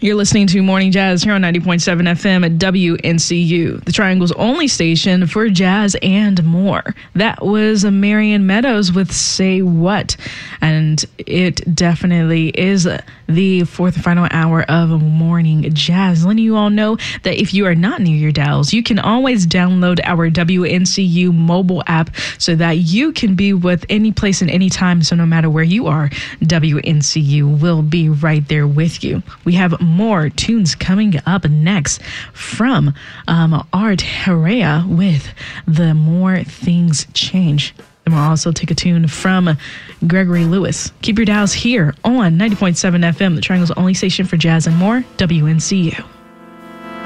You're listening to Morning Jazz here on 90.7 FM at WNCU, the Triangle's only station for jazz and more. That was Marion Meadows with Say What, and it definitely is the fourth and final hour of Morning Jazz. Letting you all know that if you are not near your dials, you can always download our WNCU mobile app so that you can be with any place and any time. So no matter where you are, WNCU will be right there with you. We have more tunes coming up next from Art Herrera with The More Things Change. And we'll also take a tune from Gregory Lewis. Keep your dials here on 90.7 FM, the Triangle's only station for jazz and more, WNCU.